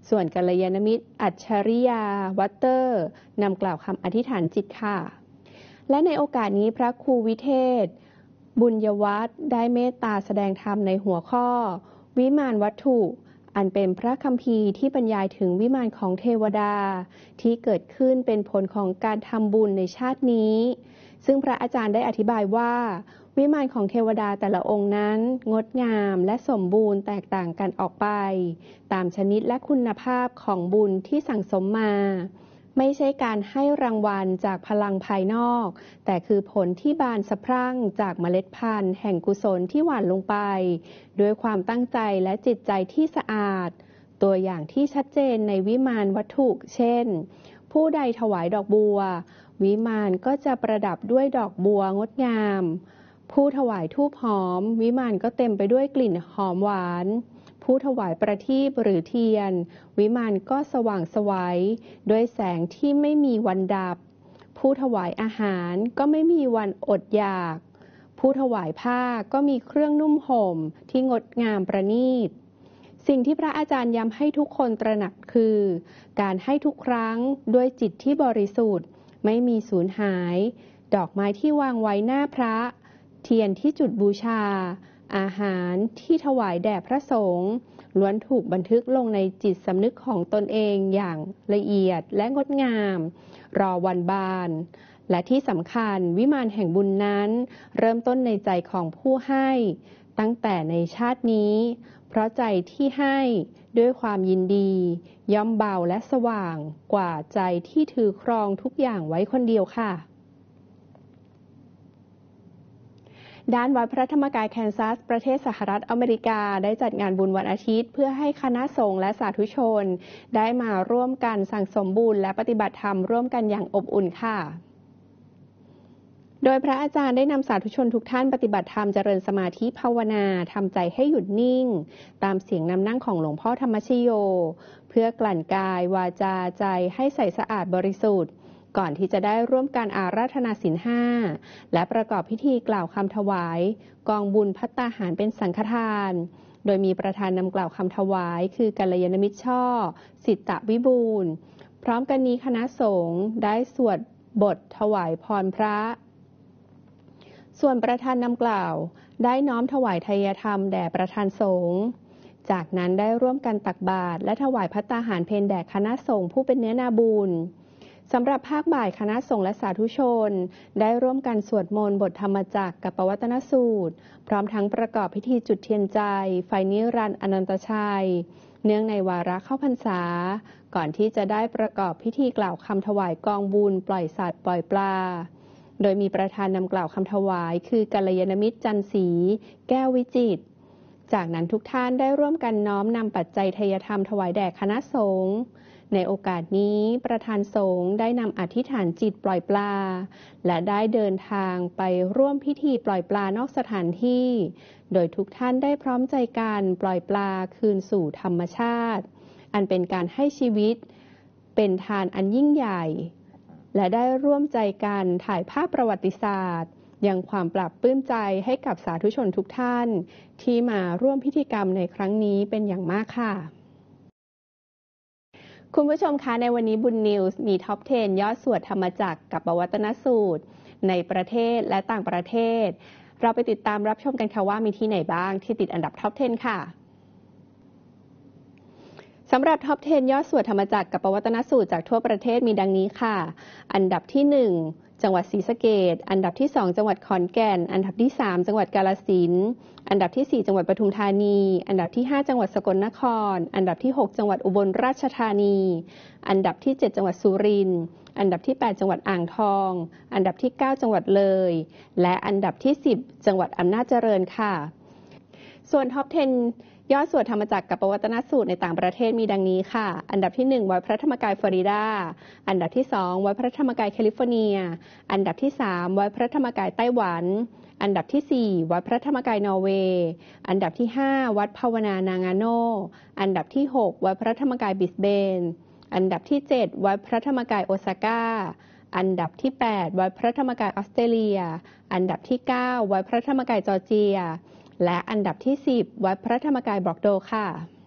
ส่วนกัลยาณมิตรอัจฉริยาวัตเตอร์นำกล่าวคำอธิษฐานจิตค่ะและในโอกาสนี้พระครูวิเทศบุญยวัฒน์ได้เมตตาแสดงธรรมในหัวข้อวิมานวัตถุอันเป็นพระคัมภีร์ที่บรรยายถึงวิมานของเทวดาที่เกิดขึ้นเป็นผลของการทำบุญในชาตินี้ซึ่งพระอาจารย์ได้อธิบายว่าวิมานของเทวดาแต่ละองค์นั้นงดงามและสมบูรณ์แตกต่างกันออกไปตามชนิดและคุณภาพของบุญที่สั่งสมมาไม่ใช่การให้รางวัลจากพลังภายนอกแต่คือผลที่บานสะพรั่งจากเมล็ดพันธุ์แห่งกุศลที่หว่านลงไปด้วยความตั้งใจและจิตใจที่สะอาดตัวอย่างที่ชัดเจนในวิมานวัตถุเช่นผู้ใดถวายดอกบัววิมานก็จะประดับด้วยดอกบัวงดงามผู้ถวายธูปหอมวิมานก็เต็มไปด้วยกลิ่นหอมหวานผู้ถวายประทีปหรือเทียนวิมานก็สว่างไสวด้วยแสงที่ไม่มีวันดับผู้ถวายอาหารก็ไม่มีวันอดอยากผู้ถวายผ้าก็มีเครื่องนุ่มห่มที่งดงามประณีตสิ่งที่พระอาจารย์ย้ำให้ทุกคนตระหนักคือการให้ทุกครั้งด้วยจิตที่บริสุทธิ์ไม่มีสูญหายดอกไม้ที่วางไว้หน้าพระเทียนที่จุดบูชาอาหารที่ถวายแด่พระสงฆ์ล้วนถูกบันทึกลงในจิตสำนึกของตนเองอย่างละเอียดและงดงามรอวันบานและที่สำคัญวิมานแห่งบุญนั้นเริ่มต้นในใจของผู้ให้ตั้งแต่ในชาตินี้เพราะใจที่ให้ด้วยความยินดีย่อมเบาและสว่างกว่าใจที่ถือครองทุกอย่างไว้คนเดียวค่ะด้านวัดพระธรรมกายแคนซัสประเทศสหรัฐอเมริกาได้จัดงานบุญวันอาทิตย์เพื่อให้คณะสงฆ์และสาธุชนได้มาร่วมกันสั่งสมบุญและปฏิบัติธรรมร่วมกันอย่างอบอุ่นค่ะโดยพระอาจารย์ได้นำสาธุชนทุกท่านปฏิบัติธรรมเจริญสมาธิภาวนาทำใจให้หยุดนิ่งตามเสียงนำนั่งของหลวงพ่อธรรมชโยเพื่อกลั่นกายวาจาใจให้ใสสะอาดบริสุทธิ์ก่อนที่จะได้ร่วมการอาราธนาศีล 5และประกอบพิธีกล่าวคำถวายกองบุญภัตตาหารเป็นสังฆทานโดยมีประธานนำกล่าวคำถวายคือกัลยาณมิตรช่อสิตตวิบูลย์พร้อมกันนี้คณะสงฆ์ได้สวดบทถวายพรพระส่วนประธานนำกล่าวได้น้อมถวายไทยธรรมแด่ประธานสงฆ์จากนั้นได้ร่วมกันตักบาตรและถวายภัตตาหารเพลแด่คณะสงฆ์ผู้เป็นเนื้อนาบุญสำหรับภาคบ่ายคณะสงฆ์และสาธุชนได้ร่วมกันสวดมนต์บทธรรมจักรกับปวัตนสูตรพร้อมทั้งประกอบพิธีจุดเทียนใจไฟนิรันดร์อนันตชัยเนื่องในวาระเข้าพรรษาก่อนที่จะได้ประกอบพิธีกล่าวคำถวายกองบุญปล่อยสัตว์ปล่อยปลาโดยมีประธานนำกล่าวคำถวายคือกัลยาณมิตรจันศรีแก้ววิจิตรจากนั้นทุกท่านได้ร่วมกันน้อมนำปัจจัยไทยธรรมถวายแด่คณะสงฆ์ในโอกาสนี้ประธานสงฆ์ได้นำอธิษฐานจิตปล่อยปลาและได้เดินทางไปร่วมพิธีปล่อยปลานอกสถานที่โดยทุกท่านได้พร้อมใจกันปล่อยปลาคืนสู่ธรรมชาติอันเป็นการให้ชีวิตเป็นทานอันยิ่งใหญ่และได้ร่วมใจกันถ่ายภาพประวัติศาสตร์ยังความปรับปลื้มใจให้กับสาธุชนทุกท่านที่มาร่วมพิธีกรรมในครั้งนี้เป็นอย่างมากค่ะคุณผู้ชมคะในวันนี้บุญนิวส์มีท็อป 10 ยอดสวดธรรมจักรกับปวัตนสูตรในประเทศและต่างประเทศเราไปติดตามรับชมกันค่ะว่ามีที่ไหนบ้างที่ติดอันดับท็อป 10 ค่ะสำหรับท็อป 10 ยอดสวดธรรมจักรกับปวัตนสูตรจากทั่วประเทศมีดังนี้ค่ะอันดับที่ 1 จังหวัดศรีสะเกษอันดับที่ 2 จังหวัดขอนแก่นอันดับที่ 3 จังหวัดกาฬสินธุ์อันดับที่ 4 จังหวัดปทุมธานีอันดับที่ 5 จังหวัดสกลนครอันดับที่ 6 จังหวัดอุบลราชธานีอันดับที่ 7 จังหวัดสุรินทร์อันดับที่ 8 จังหวัดอ่างทองอันดับที่ 9 จังหวัดเลยและอันดับที่ 10 จังหวัดอำนาจเจริญค่ะส่วนท็อป 10ยอดสวดธรรมจักรกับปวัตนสูตรในต่างประเทศมีดังนี้ค่ะอันดับที่ 1 วัดพระธรรมกายฟลอริดาอันดับที่ 2 วัดพระธรรมกายแคลิฟอร์เนียอันดับที่ 3 วัดพระธรรมกายไต้หวันอันดับที่ 4 วัดพระธรรมกายนอร์เวย์อันดับที่ 5 วัดภาวนานางาโนอันดับที่ 6 วัดพระธรรมกายบิสเบนอันดับที่ 7 วัดพระธรรมกายโอซาก้าอันดับที่ 8 วัดพระธรรมกายออสเตรเลียอันดับที่ 9 วัดพระธรรมกายจอร์เจียและอันดับที่ 10 วัดพระธรรมกายบล็อกโดค่ะ